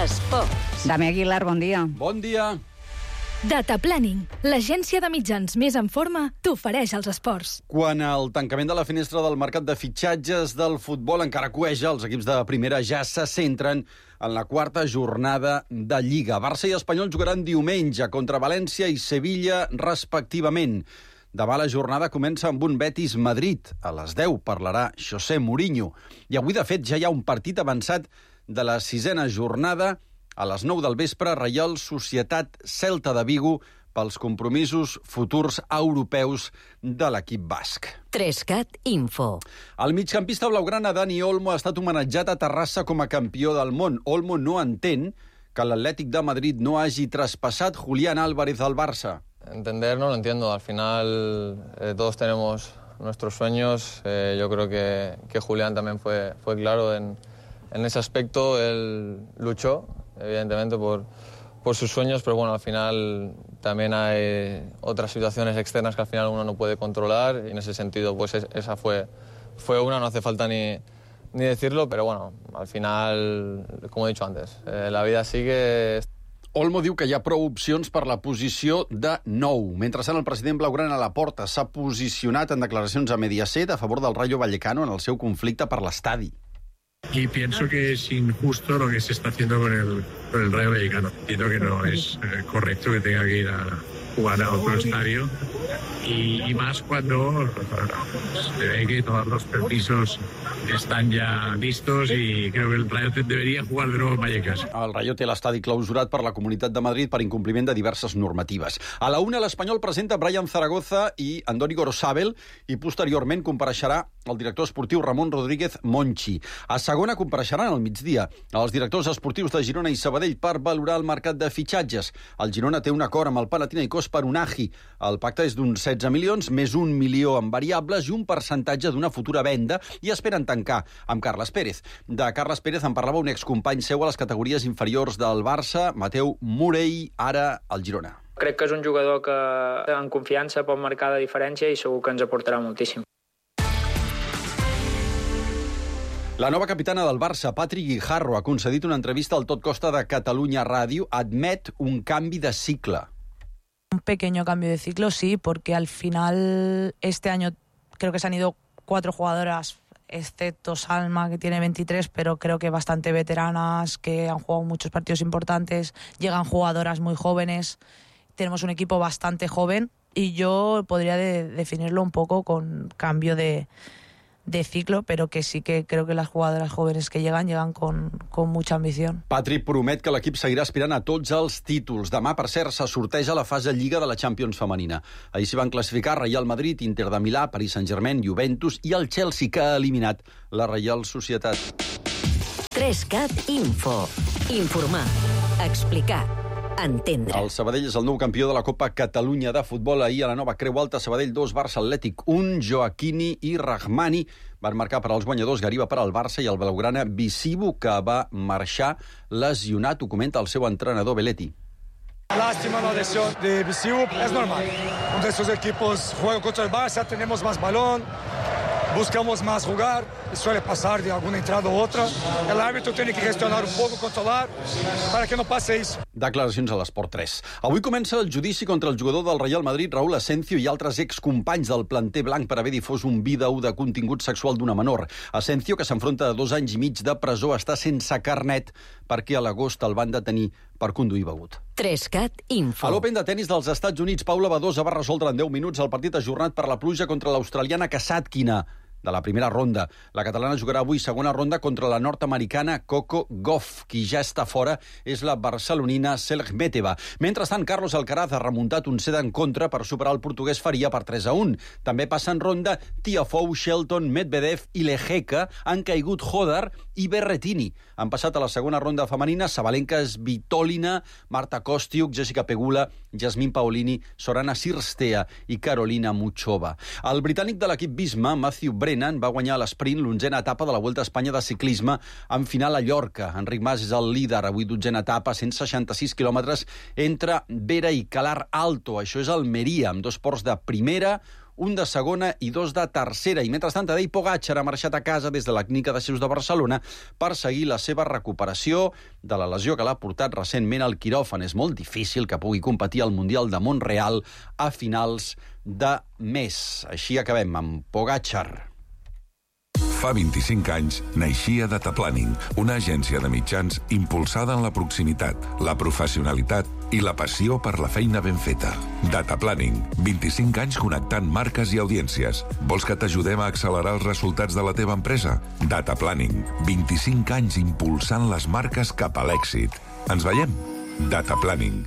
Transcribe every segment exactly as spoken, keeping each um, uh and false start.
Esports. Dami Aguilar, bon dia. Bon dia. Data Planning, l'agència de mitjans més en forma, t'ofereix els esports. Quan el tancament de la finestra del mercat de fitxatges del futbol encara cueja, els equips de primera ja se centren en la quarta jornada de Lliga. Barça i Espanyol jugaran diumenge contra València i Sevilla, respectivament. Demà la jornada comença amb un Betis-Madrid. A les deu parlarà José Mourinho. I avui, de fet, ja hi ha un partit avançat de la sisena jornada. A les nou del vespre, Reial Societat Celta de Vigo pels compromisos futurs europeus de l'equip basc. Trescat Info. El migcampista blaugrana Dani Olmo ha estat homenatjat a Terrassa com a campió del món. Olmo no entén que l'Atlètic de Madrid no hagi traspassat Julián Álvarez al Barça. Entender no lo entiendo. Al final eh, todos tenemos nuestros sueños. Eh, yo creo que, que Julián también fue, fue claro en, en ese aspecto. Él luchó, evidentemente, por, por sus sueños, pero bueno, al final también hay otras situaciones externas que al final uno no puede controlar y en ese sentido pues es, esa fue, fue una, no hace falta ni, ni decirlo, pero bueno, al final, como he dicho antes, eh, la vida sigue. Olmo diu que hi ha prou opcions per la posició de nou. Mentrestant, el president blaugrana Laporta s'ha posicionat en declaracions a Mediaset a favor del Rayo Vallecano en el seu conflicte per l'estadi. Y pienso que es injusto lo que se está haciendo con el, con el Rayo Vallecano. Entiendo que no es eh, correcto que tenga que ir a jugar a otro estadio. Y, y más cuando se ve que todos los permisos están ya listos y creo que el Rayo debería jugar de nuevo en Vallecas. El Rayo té l'estadi clausurat per la Comunitat de Madrid per incompliment de diverses normatives. A la una, l'Espanyol presenta Brian Zaragoza i Andoni Gorosabel i posteriorment compareixerà el director esportiu Ramon Rodríguez Monchi. A segona compareixeran al migdia els directors esportius de Girona i Sabadell per valorar el mercat de fitxatges. El Girona té un acord amb el Panathinaikos per Unagi. El pacte és d'uns setze milions, més un milió en variables i un percentatge d'una futura venda, i esperen tancar amb Carles Pérez. De Carles Pérez en parlava un excompany seu a les categories inferiors del Barça, Mateu Morell, ara al Girona. Crec que és un jugador que en confiança pot marcar la diferència i segur que ens aportarà moltíssim. La nova capitana del Barça, Patri Guijarro, ha concedit una entrevista al Tot Costa de Catalunya Ràdio. Admet un canvi de cicle. Un pequeño cambio de ciclo, sí, porque al final este año creo que se han ido cuatro jugadoras, excepto Salma, que tiene veintitrés, pero creo que bastante veteranas, que han jugado muchos partidos importantes, llegan jugadoras muy jóvenes, tenemos un equipo bastante joven y yo podría de, definirlo un poco con cambio de, de ciclo, pero que sí que creo que las jugadoras jóvenes que llegan, llegan con, con mucha ambición. Patri promet que l'equip seguirà aspirant a tots els títols. Demà, per cert, se sorteja la fase Lliga de la Champions femenina. Ahir s'hi van classificar Real Madrid, Inter de Milà, Paris Saint-Germain, Juventus i el Chelsea, que ha eliminat la Reial Societat. Trescat Info. Informar, explicar, entendre. El Sabadell és el nou campió de la Copa Catalunya de futbol. Ahir a la nova Creu Alta, Sabadell dos, Barça Atlètic un, Joaquini i Rahmani van marcar per als guanyadors, Gariba per al Barça i el blaugrana Visibu, que va marxar lesionat. Ho comenta el seu entrenador Belletti. Lástima la lesión de Visibu, es normal. Cuando estos equipos juegan contra el Barça, tenemos más balón, buscamos más jugar, y suele pasar de alguna entrada u otra. El árbitro tiene que gestionar un poco, controlar, para que no pase eso. Declaracions a l'Esport tres. Avui comença el judici contra el jugador del Real Madrid, Raúl Asencio, i altres excompanys del planter blanc per haver difós un vídeo de contingut sexual d'una menor. Asencio, que s'enfronta a dos anys i mig de presó, està sense carnet perquè a l'agost el van detenir per conduir begut. Trescat Info. A l'Open de tenis dels Estats Units, Paula Badosa va resoldre en deu minuts el partit ajornat per la pluja contra l'australiana Kasatkina de la primera ronda. La catalana jugarà avui segona ronda contra la nord-americana Coco Gauff. Qui ja està fora és la barcelonina Selkhmeteva. Mentrestant, Carlos Alcaraz ha remuntat un set en contra per superar el portuguès Faria per tres a un. També passa en ronda Tiafoe, Shelton, Medvedev i Lehecka. Han caigut Hodar i Berrettini. Han passat a la segona ronda femenina Sabalenka, Svitolina, Marta Kostiuk, Jessica Pegula, Jasmine Paolini, Sorana Cirstea i Carolina Muchova. El britànic de l'equip Visma, Matthew Brennan, va guanyar a l'esprint l'onzena etapa de la Vuelta a Espanya de ciclisme en final a Llorca. Enric Mas és el líder, avui dotzena etapa, cent seixanta-sis quilòmetres entre Vera i Calar Alto. Això és Almeria, amb dos ports de primera, un de segona i dos de tercera. I mentrestant, Tadej Pogačar ha marxat a casa des de la clínica de Seus de Barcelona per seguir la seva recuperació de la lesió que l'ha portat recentment al quiròfan. És molt difícil que pugui competir al Mundial de Montreal a finals de mes. Així acabem amb Pogačar. Fa vint-i-cinc anys naixia Data Planning, una agència de mitjans impulsada en la proximitat, la professionalitat i la passió per la feina ben feta. Data Planning, vint-i-cinc anys connectant marques i audiències. Vols que t'ajudem a accelerar els resultats de la teva empresa? Data Planning, vint-i-cinc anys impulsant les marques cap a l'èxit. Ens veiem? Data Planning.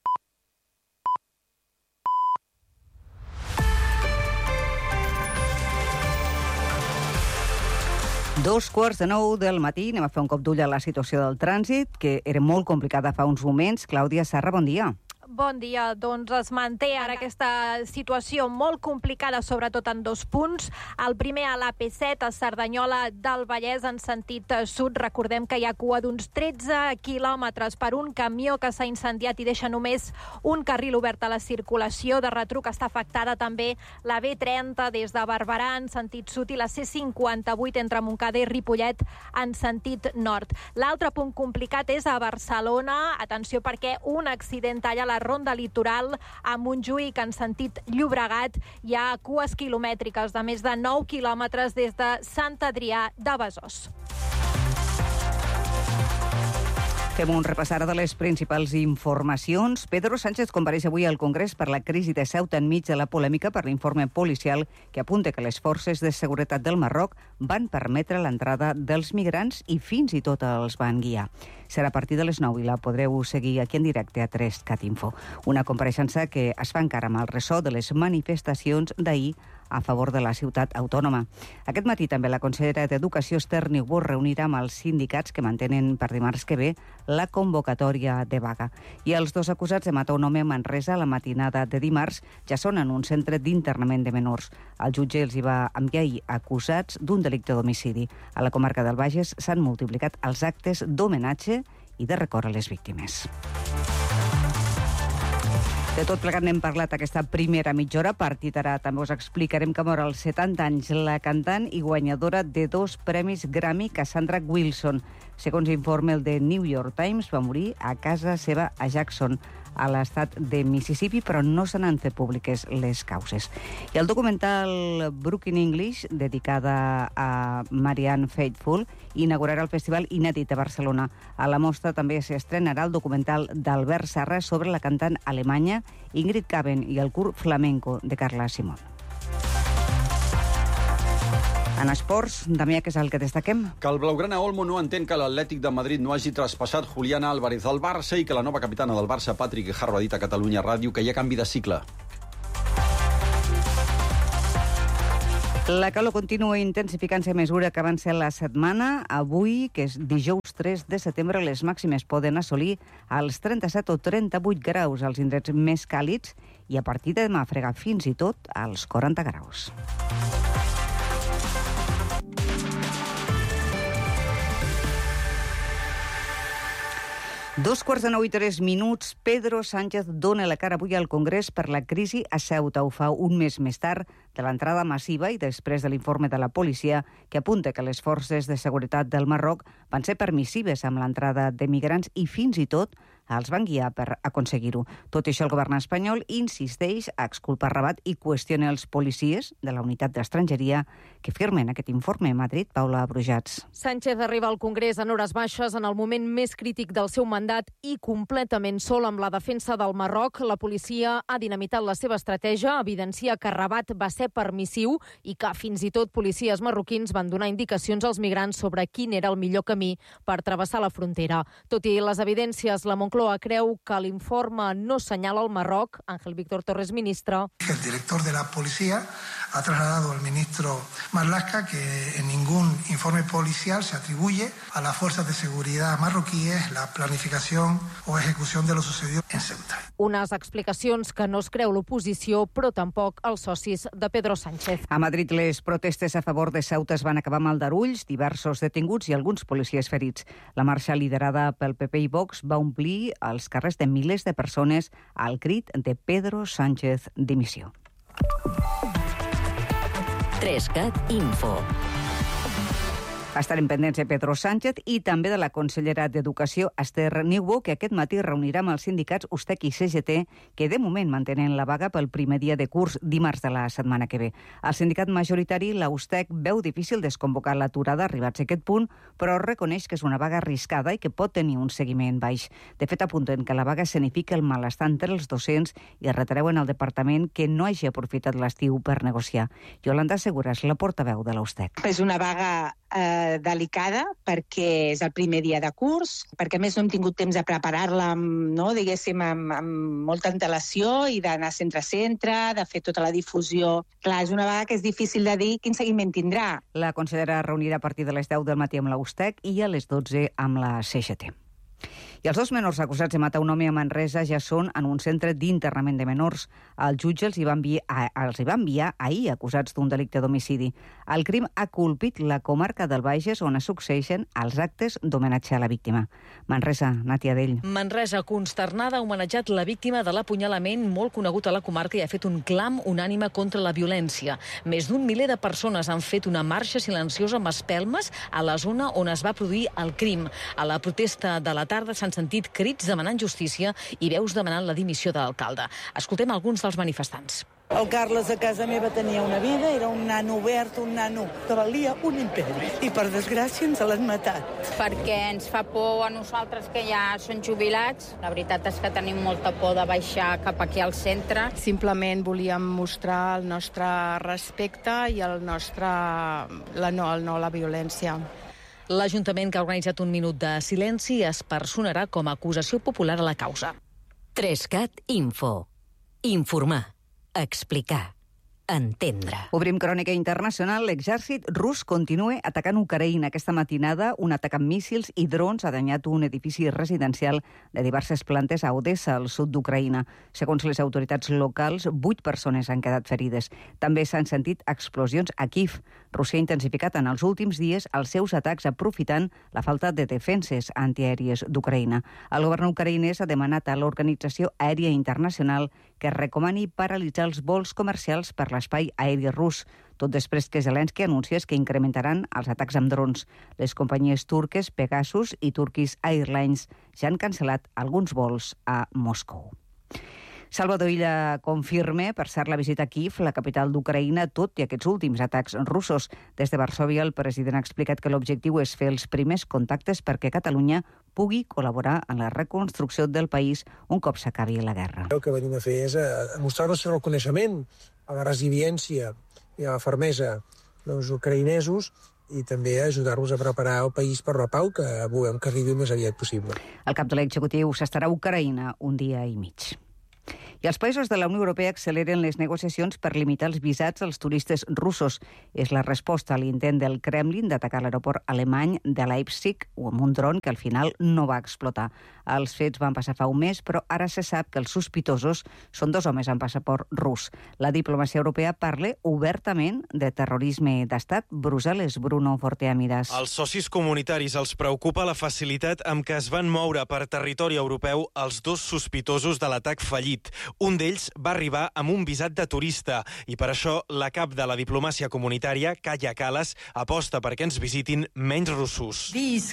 Dos quarts de nou del matí, anem a fer un cop d'ull a la situació del trànsit, que era molt complicada fa uns moments. Clàudia Serra, bon dia. Bon dia. Doncs es manté ara aquesta situació molt complicada, sobretot en dos punts. El primer a l'A P set, a Cerdanyola del Vallès, en sentit sud. Recordem que hi ha cua d'uns tretze quilòmetres per un camió que s'ha incendiat i deixa només un carril obert a la circulació. De retruc està afectada també la B trenta des de Barberà en sentit sud i la C cinquanta-vuit entre Montcada i Ripollet en sentit nord. L'altre punt complicat és a Barcelona. Atenció, perquè un accident talla la ronda litoral a Montjuïc en sentit Llobregat. Hi ha cues quilomètriques de més de nou quilòmetres des de Sant Adrià de Besòs. Fem un repàs ara de les principals informacions. Pedro Sánchez compareix avui al Congrés per la crisi de Ceuta enmig de la polèmica per l'informe policial que apunta que les forces de seguretat del Marroc van permetre l'entrada dels migrants i fins i tot els van guiar. Serà a partir de les nou i la podreu seguir aquí en directe a tres cat info. Una compareixença que es fa encara amb el ressò de les manifestacions d'ahir a favor de la ciutat autònoma. Aquest matí també la consellera d'Educació, Esther Niubó, reunirà amb els sindicats que mantenen per dimarts que ve la convocatòria de vaga. I els dos acusats de matar un home a Manresa la matinada de dimarts ja són en un centre d'internament de menors. El jutge els hi va enviar ahir acusats d'un delicte d'homicidi. A la comarca del Bages s'han multiplicat els actes d'homenatge i de record a les víctimes. De tot plegat n'hem parlat aquesta primera mitja hora. A partir d'ara també us explicarem que mor als setanta anys la cantant i guanyadora de dos premis Grammy, Cassandra Wilson. Segons informe el de New York Times, va morir a casa seva a Jackson, a l'estat de Mississippi, però no se n'han fet públiques les causes. I el documental Broken English, dedicada a Marianne Faithfull, inaugurarà el Festival Inèdit de Barcelona. A la mostra també s'estrenarà el documental d'Albert Serra sobre la cantant alemanya Ingrid Kaben i el curt flamenco de Carla Simón. En esports, Damià, què és el que destaquem? Que el blaugrana Olmo no entén que l'Atlètic de Madrid no hagi traspassat Juliana Álvarez al Barça i que la nova capitana del Barça, Patrick Harro, ha dit a Catalunya Ràdio que hi ha canvi de cicle. La calor continua intensificant-se a mesura que avança la setmana. Avui, que és dijous tres de setembre, les màximes poden assolir els trenta-set o trenta-vuit graus als indrets més càlids i a partir de demà fregar fins i tot als quaranta graus. Dos quarts de nou i tres minuts. Pedro Sánchez dona la cara avui al Congrés per la crisi a Ceuta. Ho fa un mes més tard de l'entrada massiva i després de l'informe de la policia que apunta que les forces de seguretat del Marroc van ser permissives amb l'entrada de migrants i fins i tot els van guiar per aconseguir-ho. Tot i això, el govern espanyol insisteix a exculpar Rabat i qüestiona els policies de la unitat d'estrangeria que firmen aquest informe a Madrid. Paula Brujats. Sánchez arriba al Congrés en hores baixes en el moment més crític del seu mandat i completament sol amb la defensa del Marroc. La policia ha dinamitat la seva estratègia, evidencia que Rabat va ser permissiu i que fins i tot policies marroquins van donar indicacions als migrants sobre quin era el millor camí per travessar la frontera. Tot i les evidències, la Moncloa creu que l'informe no senyala el Marroc. Ángel Víctor Torres, ministre. El director de la policía ha trasladado al ministro Marlaska que en ningún informe policial se atribuye a las fuerzas de seguridad marroquíes la planificación o ejecución de lo sucedido en Ceuta. Unes explicacions que no es creu l'oposició, però tampoc els socis de Pedro Sánchez. A Madrid, les protestes a favor de Ceuta es van acabar amb aldarulls, diversos detinguts i alguns policies ferits. La marxa liderada pel P P i Vox va omplir els carrers de milers de persones al crit de Pedro Sánchez dimissió. Trescat Info. Estarem pendents de Pedro Sánchez i també de la consellera d'Educació, Esther Niubó, que aquest matí reunirà amb els sindicats U S T E C i C G T, que de moment mantenen la vaga pel primer dia de curs dimarts de la setmana que ve. El sindicat majoritari, la U S T E C, veu difícil desconvocar l'aturada arribats a aquest punt, però reconeix que és una vaga arriscada i que pot tenir un seguiment baix. De fet, apunten que la vaga escenifica el malestar entre els docents i retreuen al departament que no hagi aprofitat l'estiu per negociar. Yolanda Segura és la portaveu de la U S T E C. És una vaga eh, delicada perquè és el primer dia de curs, perquè a més no hem tingut temps de preparar-la, no, diguéssim, amb, amb molta antelació i d'anar centre a centre, de fer tota la difusió. Clar, és una vaga que és difícil de dir quin seguiment tindrà. La consellera reunirà a partir de les deu del matí amb la U S T E C i a les dotze amb la C G T. I els dos menors acusats de matar un home a Manresa ja són en un centre d'internament de menors. El jutge els hi va enviar, els hi va enviar ahir acusats d'un delicte d'homicidi. El crim ha colpit la comarca del Bages, on es succeeixen els actes d'homenatge a la víctima. Manresa, Nàtia Dell. Manresa, consternada, ha homenatjat la víctima de l'apunyalament molt conegut a la comarca i ha fet un clam unànime contra la violència. Més d'un miler de persones han fet una marxa silenciosa amb espelmes a la zona on es va produir el crim. A la protesta de la tarda s'han sentit crits demanant justícia i veus demanant la dimissió de l'alcalde. Escoltem alguns dels manifestants. El Carles a casa meva tenia una vida, era un nano obert, un nano que valia un imperi. I per desgràcia ens l'han matat. Perquè ens fa por a nosaltres que ja són jubilats. La veritat és que tenim molta por de baixar cap aquí al centre. Simplement volíem mostrar el nostre respecte i el nostre, la no, el no a la violència. L'Ajuntament, que ha organitzat un minut de silenci, es personarà com a acusació popular a la causa. Trescat Info. Informar. Explicar. Entendre. Obrim crònica internacional. L'exèrcit rus continua atacant Ucraïna. Aquesta matinada, un atac amb míssils i drons ha danyat un edifici residencial de diverses plantes a Odessa, al sud d'Ucraïna. Segons les autoritats locals, vuit persones han quedat ferides. També s'han sentit explosions a Kiev. Rússia ha intensificat en els últims dies els seus atacs aprofitant la falta de defenses antiaèries d'Ucraïna. El govern ucraïnès ha demanat a l'Organització Aèria Internacional que recomani paralitzar els vols comercials per l'espai aeri rus, tot després que Zelensky anunciés que incrementaran els atacs amb drons. Les companyies turques Pegasus i Turkish Airlines ja han cancel·lat alguns vols a Moscou. Salvador Illa confirma, per cert, la visita a Kiev, la capital d'Ucraïna, tot i aquests últims atacs russos. Des de Varsòvia, el president ha explicat que l'objectiu és fer els primers contactes perquè Catalunya pugui col·laborar en la reconstrucció del país un cop s'acabi la guerra. El que venim a fer és a mostrar el nostre reconeixement a la resiliència i a la fermesa dels ucraïnesos i també ajudar-los a preparar el país per la pau, que volem que arribi el més aviat possible. El cap de l'executiu s'estarà a Ucraïna un dia i mig. I els països de la Unió Europea acceleren les negociacions per limitar els visats als turistes russos. És la resposta a l'intent del Kremlin d'atacar l'aeroport alemany de Leipzig amb un dron que al final no va explotar. Els fets van passar fa un mes, però ara se sap que els sospitosos són dos homes amb passaport rus. La diplomàcia europea parla obertament de terrorisme d'estat. Brussel·les, Bruno Forteamidas. Als socis comunitaris els preocupa la facilitat amb què es van moure per territori europeu els dos sospitosos de l'atac fallit. Un d'ells va arribar amb un visat de turista i per això la cap de la diplomàcia comunitària, Kaja Kallas, aposta perquè ens visitin menys russos.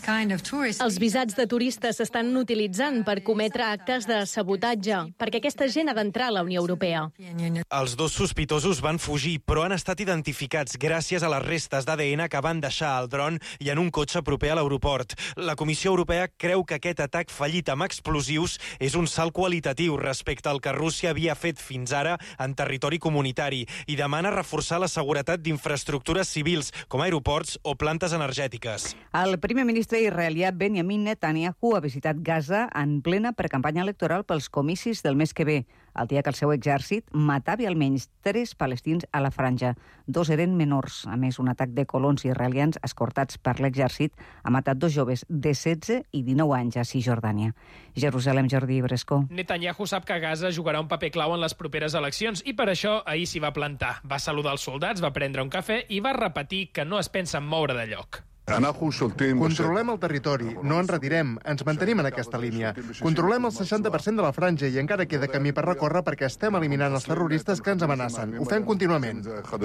Els visats de turistes s'estan utilitzant per cometre actes de sabotatge, perquè aquesta gent ha d'entrar a la Unió Europea. Els dos sospitosos van fugir, però han estat identificats gràcies a les restes d'A D N que van deixar al dron i en un cotxe proper a l'aeroport. La Comissió Europea creu que aquest atac fallit amb explosius és un salt qualitatiu respecte al que Rússia havia fet fins ara en territori comunitari i demana reforçar la seguretat d'infraestructures civils, com aeroports o plantes energètiques. El primer ministre israelià Benjamin Netanyahu ha visitat Gaza en plena precampanya electoral pels comicis del mes que ve, el dia que el seu exèrcit matava almenys tres palestins a la franja. Dos eren menors. A més, un atac de colons israelians escortats per l'exèrcit ha matat dos joves de setze i dinou anys a Cisjordània. Jerusalem, Jordi Brescó. Netanyahu sap que Gaza jugarà un paper clau en les properes eleccions i per això ahir s'hi va plantar. Va saludar els soldats, va prendre un cafè i va repetir que no es pensa en moure de lloc. Controlem el territori, no ens retirem, ens mantenim en aquesta línia. Controlem el seixanta per cent de la franja i encara queda camí per recórrer perquè estem eliminant els terroristes que ens amenacen. Ho fem contínuament.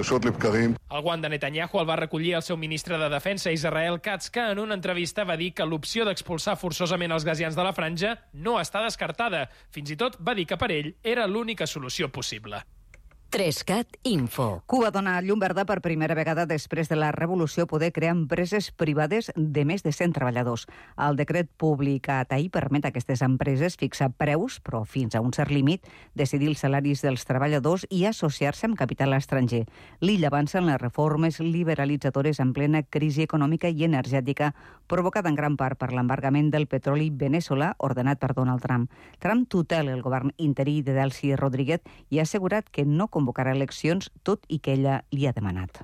El guant de Netanyahu el va recollir el seu ministre de Defensa, Israel Katz, que en una entrevista va dir que l'opció d'expulsar forçosament els gazians de la franja no està descartada. Fins i tot va dir que per ell era l'única solució possible. Trescat Info. Cuba dona llum verda per primera vegada després de la revolució poder crear empreses privades de més de cent treballadors. El decret publicat ahir permet a aquestes empreses fixar preus, però fins a un cert límit, decidir els salaris dels treballadors i associar-se amb capital estranger. L'illa avança en les reformes liberalitzadores en plena crisi econòmica i energètica provocada en gran part per l'embargament del petroli veneçolà ordenat per Donald Trump. Trump tutela el govern interí de Delcy Rodríguez i ha assegurat que no convocarà eleccions, tot i que ella li ha demanat.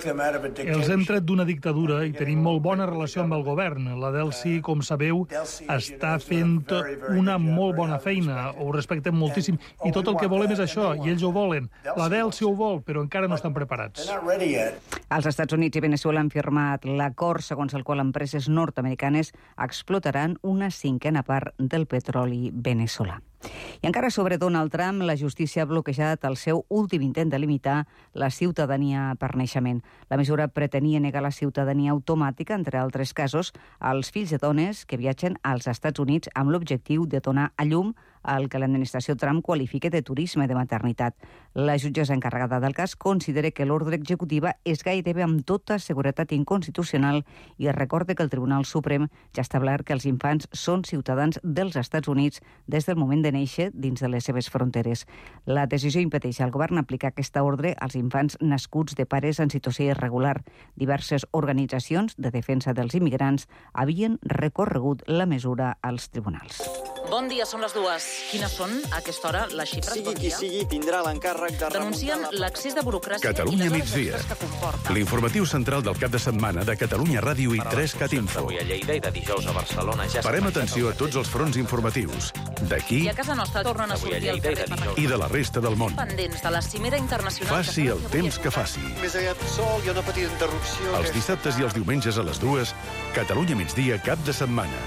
Els hem tret d'una dictadura i tenim molt bona relació amb el govern. La Delcy, com sabeu, està fent una molt bona feina, ho respectem moltíssim, i tot el que volem és això, i ells ho volen. La Delcy ho vol, però encara no estan preparats. Els Estats Units i Veneçuela han firmat l'acord segons el qual empreses nord-americanes explotaran una cinquena part del petroli veneçolà. I encara sobre Donald Trump, la justícia ha bloquejat el seu últim intent de limitar la ciutadania per naixement. La mesura pretenia negar la ciutadania automàtica, entre altres casos, als fills de dones que viatgen als Estats Units amb l'objectiu de donar a llum el que l'administració Trump qualifica de turisme de maternitat. La jutgessa encarregada del cas considera que l'ordre executiva és gairebé amb tota seguretat inconstitucional i recorda que el Tribunal Suprem ja ha establert que els infants són ciutadans dels Estats Units des del moment de néixer dins de les seves fronteres. La decisió impedeix al govern aplicar aquesta ordre als infants nascuts de pares en situació irregular. Diverses organitzacions de defensa dels immigrants havien recorregut la mesura als tribunals. Bon dia, són les dues. Quines són, a aquesta hora, les xifres? Sigui qui sigui, tindrà l'encàrrec de Denuncien l'accés de burocràcia Catalunya i les migdia. que comporta. L'informatiu central del cap de setmana de Catalunya Ràdio i Trescat Info. Avui a Lleida i de dijous a Barcelona ja Parem atenció a tots els fronts informatius, d'aquí I a casa nostra tornen a sortir al carrer per i de la resta del món. pendents de la cimera internacional. Faci el temps que faci. Més aviat sol i una petita interrupció. Els dissabtes i els diumenges a les dues, Catalunya migdia cap de setmana.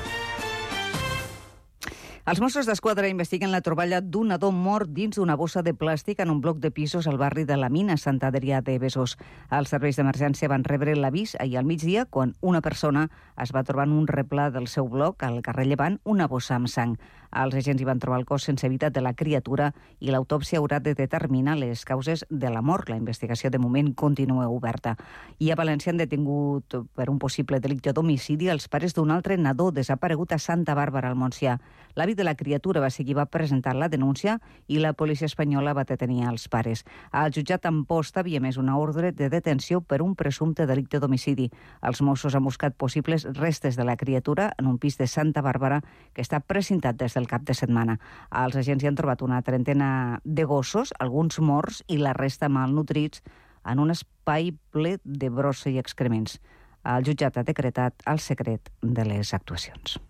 Els Mossos d'Esquadra investiguen la troballa d'un nadó mort dins d'una bossa de plàstic en un bloc de pisos al barri de la Mina, Sant Adrià de Besòs. Els serveis d'emergència van rebre l'avís ahir al migdia quan una persona es va trobar en un replà del seu bloc al carrer Llevant una bossa amb sang. Els agents hi van trobar el cos sense vida de la criatura i l'autòpsia haurà de determinar les causes de la mort. La investigació de moment continua oberta. I a València han detingut per un possible delicte d'homicidi els pares d'un altre nadó desaparegut a Santa Bàrbara al Montsià. L'avi de la criatura va seguir va presentar la denúncia i la policia espanyola va detenir els pares. El jutjat Amposta havia emès una ordre de detenció per un presumpte delicte d'homicidi. Els Mossos han buscat possibles restes de la criatura en un pis de Santa Bàrbara que està precintat des del cap de setmana. Els agents hi han trobat una trentena de gossos, alguns morts i la resta malnutrits en un espai ple de brossa i excrements. El jutjat ha decretat el secret de les actuacions.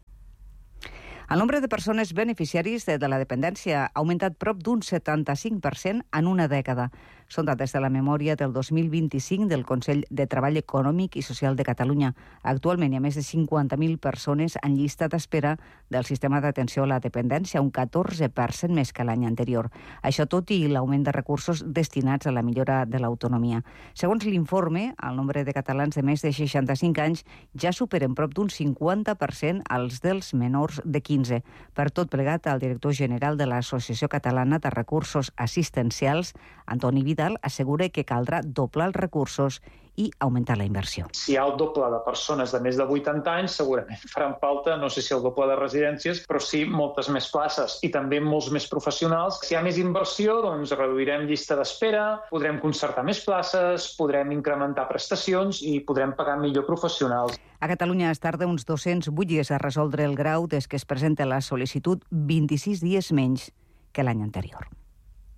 El nombre de persones beneficiaris de la dependència ha augmentat prop d'un setanta-cinc per cent en una dècada. Són dades de la memòria del dos mil vint-i-cinc del Consell de Treball Econòmic i Social de Catalunya. Actualment hi ha més de cinquanta mil persones en llista d'espera del sistema d'atenció a la dependència, un catorze per cent més que l'any anterior. Això tot i l'augment de recursos destinats a la millora de l'autonomia. Segons l'informe, el nombre de catalans de més de seixanta-cinc anys ja superen prop d'un cinquanta per cent els dels menors de quinze. Per tot plegat, el director general de l'Associació Catalana de Recursos Assistencials, Antoni Vidal, assegura que caldrà doblar els recursos i augmentar la inversió. Si hi ha el doble de persones de més de vuitanta anys, segurament faran falta, no sé si el doble de residències, però sí moltes més places i també molts més professionals. Si hi ha més inversió, doncs reduirem llista d'espera, podrem concertar més places, podrem incrementar prestacions i podrem pagar millor professionals. A Catalunya es tarda uns dos-cents vuit dies a resoldre el grau des que es presenta la sol·licitud, vint-i-sis dies menys que l'any anterior.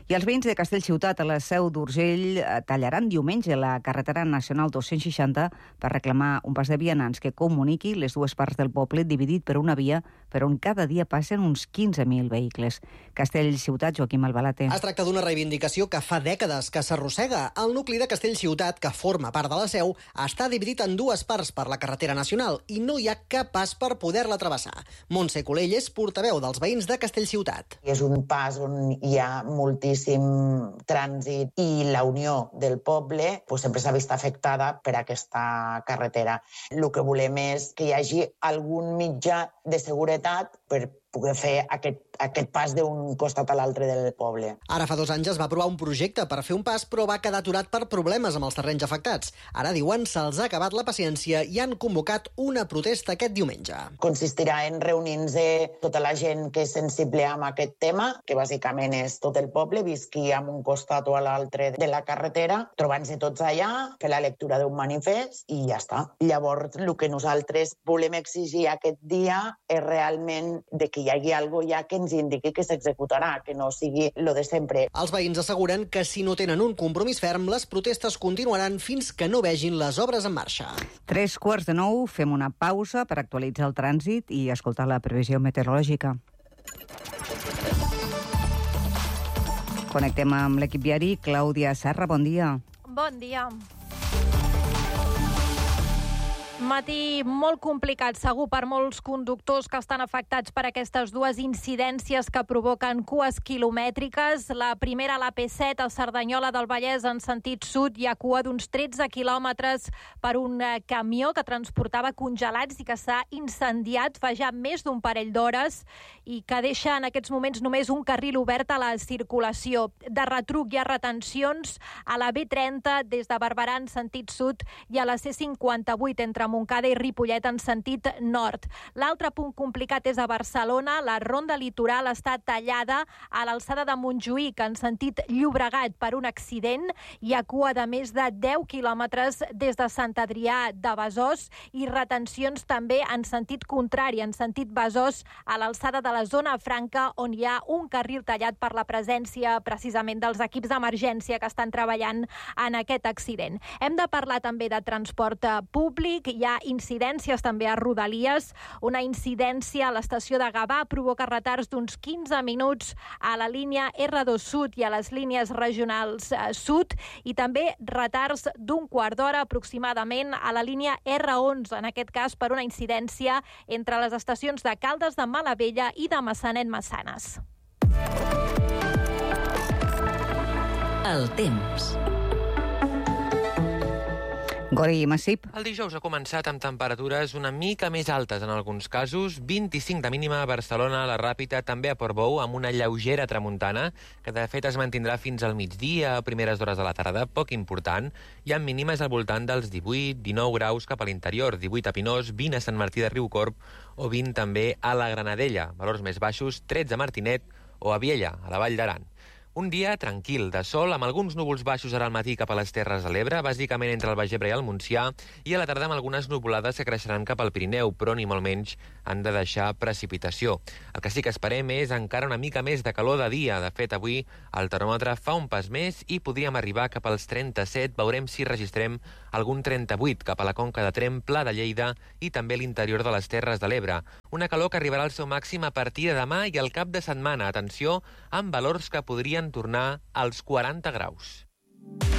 I els veïns de Castellciutat, a la Seu d'Urgell, tallaran diumenge la carretera nacional dos-cents seixanta per reclamar un pas de vianants que comuniqui les dues parts del poble dividit per una via per on cada dia passen uns quinze mil vehicles. Castellciutat, Joaquim Albalate. Es tracta d'una reivindicació que fa dècades que s'arrossega. El nucli de Castellciutat, que forma part de la Seu, està dividit en dues parts per la carretera nacional i no hi ha cap pas per poder-la travessar. Montse Colell és portaveu dels veïns de Castellciutat. És un pas on hi ha moltíssim trànsit i la unió del poble pues, sempre s'ha vist afectada per aquesta carretera. El que volem és que hi hagi algun mitjà de seguretat per poder fer aquest, aquest pas d'un costat a l'altre del poble. Ara fa dos anys es va aprovar un projecte per fer un pas, però va quedar aturat per problemes amb els terrenys afectats. Ara diuen se'ls ha acabat la paciència i han convocat una protesta aquest diumenge. Consistirà en reunir-se tota la gent que és sensible amb aquest tema, que bàsicament és tot el poble, visqui amb un costat o a l'altre de la carretera, trobant-se tots allà, fer la lectura d'un manifest i ja està. Llavors, el que nosaltres volem exigir aquest dia és realment de que hi hagi algo ja que ens indiqui que s'executarà, que no sigui lo de sempre. Els veïns asseguren que si no tenen un compromís ferm, les protestes continuaran fins que no vegin les obres en marxa. Tres quarts de nou, fem una pausa per actualitzar el trànsit i escoltar la previsió meteorològica. Connectem amb l'equip viari. Clàudia Serra, bon dia. Bon dia. Matí molt complicat, segur, per molts conductors que estan afectats per aquestes dues incidències que provoquen cues quilomètriques. La primera a l'A P set, a Cerdanyola del Vallès, en sentit sud, hi ha cua d'uns tretze quilòmetres per un camió que transportava congelats i que s'ha incendiat fa ja més d'un parell d'hores i que deixa en aquests moments només un carril obert a la circulació. De retruc hi ha retencions a la B trenta des de Barberà en sentit sud i a la C cinquanta-vuit entre Montcada i Ripollet en sentit nord. L'altre punt complicat és a Barcelona. La ronda litoral està tallada a l'alçada de Montjuïc en sentit Llobregat per un accident. Hi ha cua de més de deu quilòmetres des de Sant Adrià de Besòs i retencions també en sentit contrari, en sentit Besòs, a l'alçada de la zona franca on hi ha un carril tallat per la presència precisament dels equips d'emergència que estan treballant en aquest accident. Hem de parlar també de transport públic. Hi ha incidències també a Rodalies. Una incidència a l'estació de Gavà provoca retards d'uns quinze minuts a la línia R dos Sud i a les línies regionals Sud i també retards d'un quart d'hora aproximadament a la línia R onze, en aquest cas per una incidència entre les estacions de Caldes de Malavella i de Massanet-Massanes. El temps. Gori Massip. El dijous ha començat amb temperatures una mica més altes en alguns casos, vint-i-cinc de mínima a Barcelona, a la Ràpita, també a Portbou, amb una lleugera tramuntana, que de fet es mantindrà fins al migdia, a primeres hores de la tarda, poc important, i amb mínimes al voltant dels divuit dinou graus cap a l'interior, divuit a Pinós, vint a Sant Martí de Riucorb o vint també a la Granadella, valors més baixos, tretze a Martinet o a Viella, a la Vall d'Aran. Un dia tranquil, de sol, amb alguns núvols baixos ara al matí cap a les Terres de l'Ebre, bàsicament entre el Baix Ebre i el Montsià, i a la tarda amb algunes nuvolades que creixeran cap al Pirineu, però ni molt menys han de deixar precipitació. El que sí que esperem és encara una mica més de calor de dia. De fet, avui el termòmetre fa un pas més i podríem arribar cap als trenta-set. Veurem si registrem algun trenta-vuit cap a la Conca de Tremp, Pla de Lleida i també l'interior de les Terres de l'Ebre. Una calor que arribarà al seu màxim a partir de demà i al cap de setmana. Atenció, amb valors que podrien tornar als quaranta graus.